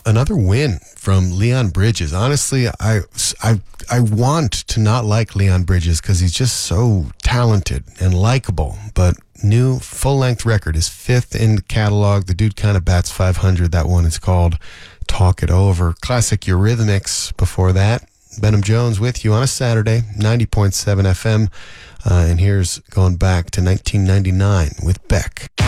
another win from Leon Bridges. Honestly, I want to not like Leon Bridges because he's just so talented and likable. But new full-length record is 5th in the catalog. The dude kind of bats 500. That one is called Talk It Over. Classic Eurythmics before that. Benham Jones with you on a Saturday, 90.7 FM. And here's going back to 1999 with Beck.